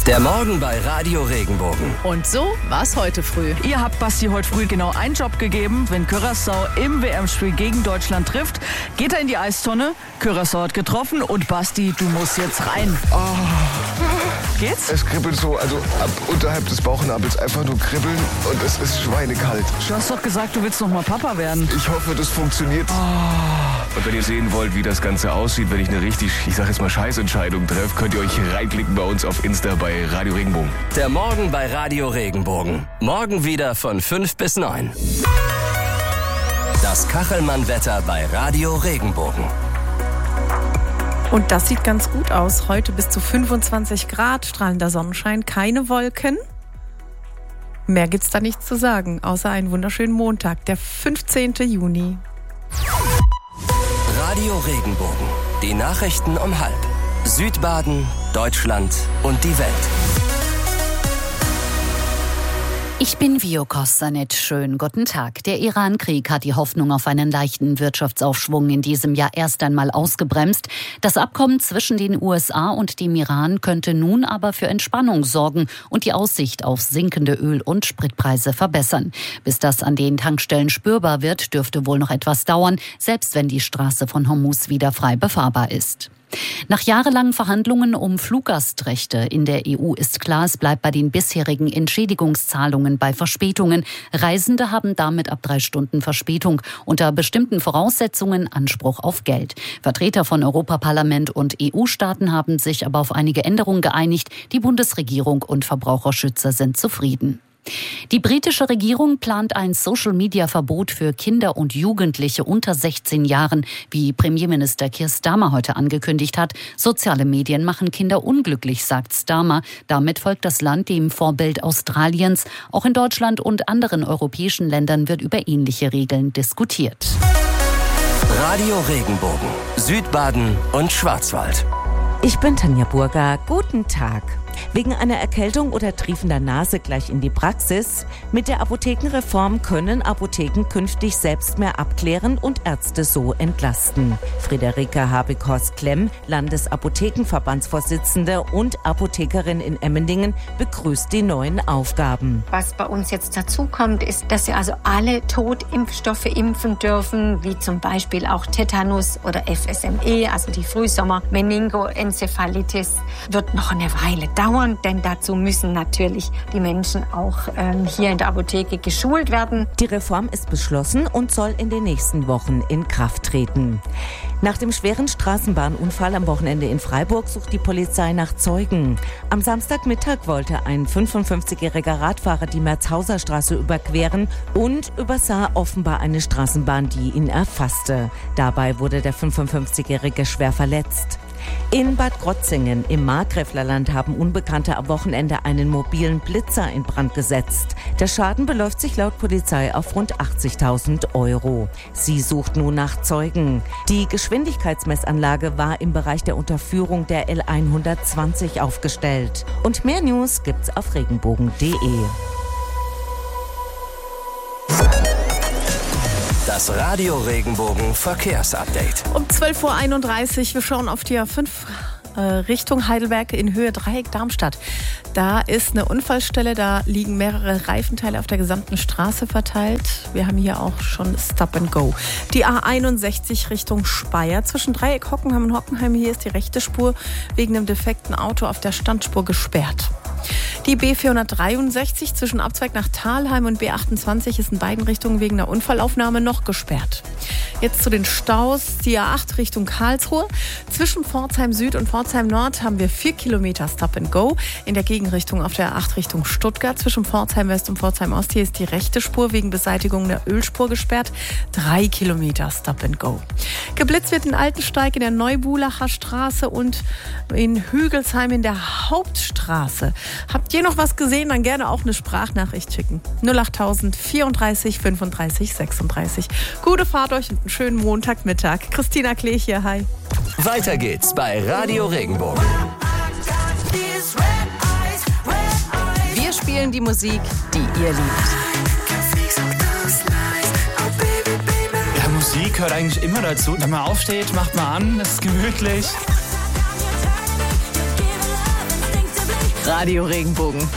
Der Morgen bei Radio Regenbogen. Und so war's heute früh. Ihr habt Basti heute früh genau einen Job gegeben. Wenn Curaçao im WM-Spiel gegen Deutschland trifft, geht er in die Eistonne. Curaçao hat getroffen und Basti, du musst jetzt rein. Oh. Geht's? Es kribbelt so, also ab unterhalb des Bauchnabels einfach nur kribbeln und es ist schweinekalt. Du hast doch gesagt, du willst noch mal Papa werden. Ich hoffe, das funktioniert. Und wenn ihr sehen wollt, wie das Ganze aussieht, wenn ich eine richtig, ich sag jetzt mal Scheißentscheidung treffe, könnt ihr euch reinklicken bei uns auf Insta bei Radio Regenbogen. Der Morgen bei Radio Regenbogen. Morgen wieder von 5 bis 9. Das Kachelmann-Wetter bei Radio Regenbogen. Und das sieht ganz gut aus. Heute bis zu 25 Grad, strahlender Sonnenschein, keine Wolken. Mehr gibt's da nicht zu sagen, außer einen wunderschönen Montag, der 15. Juni. Radio Regenbogen. Die Nachrichten um 12:30. Südbaden, Deutschland und die Welt. Ich bin Vio Kostanet. Schönen guten Tag. Der Iran-Krieg hat die Hoffnung auf einen leichten Wirtschaftsaufschwung in diesem Jahr erst einmal ausgebremst. Das Abkommen zwischen den USA und dem Iran könnte nun aber für Entspannung sorgen und die Aussicht auf sinkende Öl- und Spritpreise verbessern. Bis das an den Tankstellen spürbar wird, dürfte wohl noch etwas dauern, selbst wenn die Straße von Hormuz wieder frei befahrbar ist. Nach jahrelangen Verhandlungen um Fluggastrechte in der EU ist klar, es bleibt bei den bisherigen Entschädigungszahlungen bei Verspätungen. Reisende haben damit ab 3 Stunden Verspätung unter bestimmten Voraussetzungen Anspruch auf Geld. Vertreter von Europaparlament und EU-Staaten haben sich aber auf einige Änderungen geeinigt. Die Bundesregierung und Verbraucherschützer sind zufrieden. Die britische Regierung plant ein Social-Media-Verbot für Kinder und Jugendliche unter 16 Jahren, wie Premierminister Keir Starmer heute angekündigt hat. Soziale Medien machen Kinder unglücklich, sagt Starmer. Damit folgt das Land dem Vorbild Australiens. Auch in Deutschland und anderen europäischen Ländern wird über ähnliche Regeln diskutiert. Radio Regenbogen. Südbaden und Schwarzwald. Ich bin Tanja Burger. Guten Tag. Wegen einer Erkältung oder triefender Nase gleich in die Praxis. Mit der Apothekenreform können Apotheken künftig selbst mehr abklären und Ärzte so entlasten. Friederike Habeck-Horst-Klemm, Landesapothekenverbandsvorsitzende und Apothekerin in Emmendingen, begrüßt die neuen Aufgaben. Was bei uns jetzt dazu kommt, ist, dass wir also alle Totimpfstoffe impfen dürfen, wie zum Beispiel auch Tetanus oder FSME, also die Frühsommer-Meningoenzephalitis, wird noch eine Weile dauern, denn dazu müssen natürlich die Menschen auch hier in der Apotheke geschult werden. Die Reform ist beschlossen und soll in den nächsten Wochen in Kraft treten. Nach dem schweren Straßenbahnunfall am Wochenende in Freiburg sucht die Polizei nach Zeugen. Am Samstagmittag wollte ein 55-jähriger Radfahrer die Merzhauser Straße überqueren und übersah offenbar eine Straßenbahn, die ihn erfasste. Dabei wurde der 55-jährige schwer verletzt. In Bad Krotzingen im Markgräflerland haben Unbekannte am Wochenende einen mobilen Blitzer in Brand gesetzt. Der Schaden beläuft sich laut Polizei auf rund 80.000 €. Sie sucht nun nach Zeugen. Die Geschwindigkeitsmessanlage war im Bereich der Unterführung der L120 aufgestellt. Und mehr News gibt's auf regenbogen.de. Das Radio Regenbogen Verkehrsupdate. Um 12:31 Uhr, wir schauen auf die A5 Richtung Heidelberg in Höhe Dreieck Darmstadt. Da ist eine Unfallstelle, da liegen mehrere Reifenteile auf der gesamten Straße verteilt. Wir haben hier auch schon Stop and Go. Die A61 Richtung Speyer zwischen Dreieck Hockenheim und Hockenheim. Hier ist die rechte Spur wegen einem defekten Auto auf der Standspur gesperrt. Die B463 zwischen Abzweig nach Thalheim und B28 ist in beiden Richtungen wegen der Unfallaufnahme noch gesperrt. Jetzt zu den Staus. Die A8 Richtung Karlsruhe. Zwischen Pforzheim Süd und Pforzheim Nord haben wir 4 Kilometer Stop and Go. In der Gegenrichtung auf der A8 Richtung Stuttgart. Zwischen Pforzheim West und Pforzheim Ost. Hier ist die rechte Spur wegen Beseitigung der Ölspur gesperrt. 3 Kilometer Stop and Go. Geblitzt wird in Altensteig in der Neubulacher Straße und in Hügelsheim in der Hauptstraße. Habt ihr noch was gesehen? Dann gerne auch eine Sprachnachricht schicken. 08000 34 35 36. Gute Fahrt euch und einen schönen Montagmittag. Christina Klech hier, hi. Weiter geht's bei Radio Regenbogen. Wir spielen die Musik, die ihr liebt. Ja, Musik gehört eigentlich immer dazu. Wenn man aufsteht, macht man an, es ist gemütlich. Radio Regenbogen.